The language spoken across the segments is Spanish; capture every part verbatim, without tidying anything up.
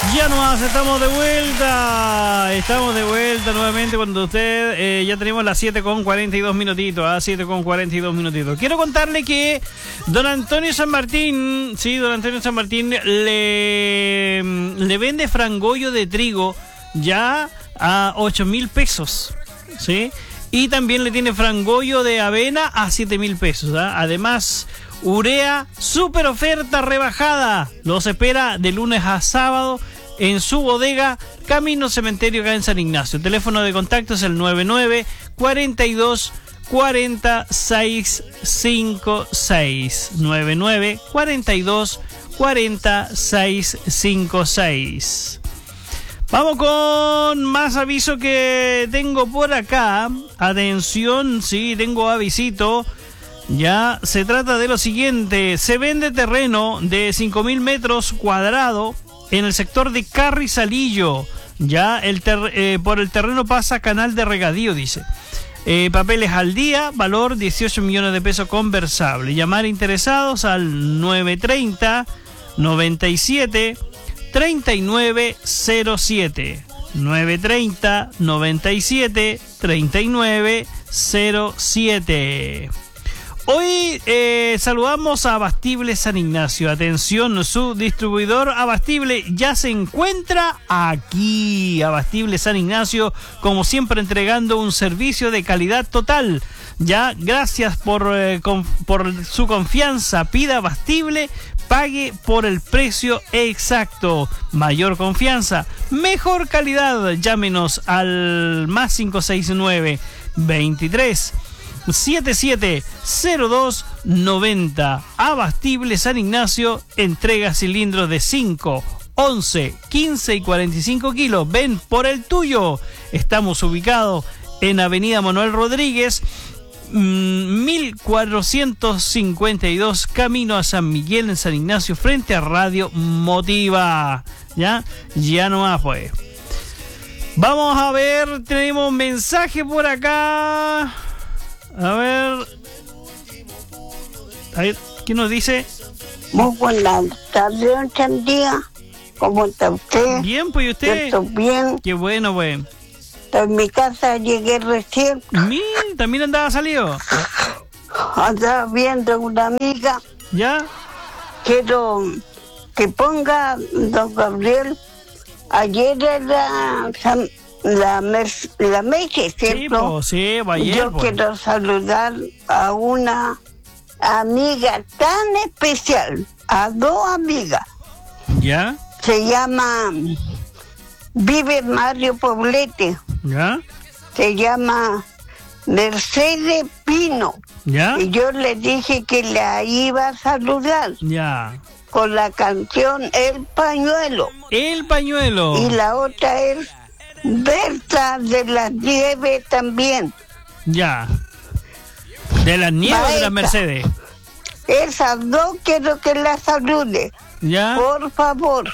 Ya nomás, estamos de vuelta. Estamos de vuelta nuevamente cuando usted eh, ya tenemos las siete con cuarenta y dos minutitos. A ¿eh? siete con cuarenta y dos minutitos. Quiero contarle que don Antonio San Martín, sí, don Antonio San Martín le, le vende frangollo de trigo ya a ocho mil pesos, ¿sí? Y también le tiene frangollo de avena a siete mil pesos. ¿eh? Además, urea, super oferta rebajada. Los espera de lunes a sábado en su bodega Camino Cementerio acá en San Ignacio. El teléfono de contacto es el nueve nueve, cuarenta y dos, cuarenta, seiscientos cincuenta y seis. nueve nueve, cuarenta y dos, cuarenta, seiscientos cincuenta y seis. Vamos con más aviso que tengo por acá. Atención, sí, tengo avisito. Ya se trata de lo siguiente. Se vende terreno de cinco mil metros cuadrados en el sector de Carrizalillo. Ya el ter- eh, por el terreno pasa canal de regadío, dice. Eh, papeles al día, valor dieciocho millones de pesos conversable. Llamar interesados al nueve treinta, noventa y siete, treinta y nueve cero siete. nueve treinta, noventa y siete, treinta y nueve cero siete. Hoy eh, saludamos a Abastible San Ignacio. Atención, su distribuidor Abastible ya se encuentra aquí. Abastible San Ignacio, como siempre, entregando un servicio de calidad total. Ya, gracias por, eh, con, por su confianza. Pida Abastible, pague por el precio exacto. Mayor confianza, mejor calidad. Llámenos al más cinco seis nueve, veintitrés, setenta y siete, cero dos, noventa. Abastible San Ignacio entrega cilindros de cinco, once, quince y cuarenta y cinco kilos. Ven por el tuyo. Estamos ubicados en Avenida Manuel Rodríguez, mil cuatrocientos cincuenta y dos, camino a San Miguel en San Ignacio, frente a Radio Motiva. Ya, ya nomás pues. Vamos a ver, tenemos un mensaje por acá. A ver. A ver, ¿qué nos dice? Muy buenas tardes, don Chandía. ¿Cómo está usted? Bien, pues, ¿y usted? Yo estoy bien. Qué bueno, pues. Estoy en mi casa, llegué recién. Mira, también andaba salido. Andaba viendo una amiga. ¿Ya? Quiero que ponga, don Gabriel, ayer era la mes, la meche, ¿cierto? Sí, pues, sí, pues, ayer, Yo pues. quiero saludar a una amiga tan especial, a dos amigas. ¿Ya? Se llama Vive Mario Poblete. ¿Ya? Se llama Mercedes Pino. ¿Ya? Y yo le dije que la iba a saludar Ya. con la canción El Pañuelo. El pañuelo. Y la otra es Berta de las Nieves también. Ya. De las nieves o de las Mercedes. Esas dos quiero que la salude. Ya. Por favor.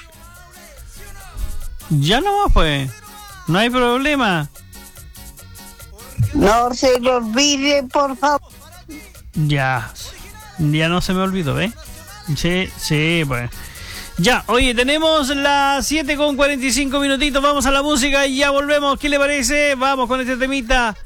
Ya nomás, pues. No hay problema. No se lo olvide, por favor. Ya. Ya no se me olvidó, ¿eh? Sí, sí, pues. Ya, oye, tenemos las siete con cuarenta y cinco minutitos. Vamos a la música y ya volvemos. ¿Qué le parece? Vamos con este temita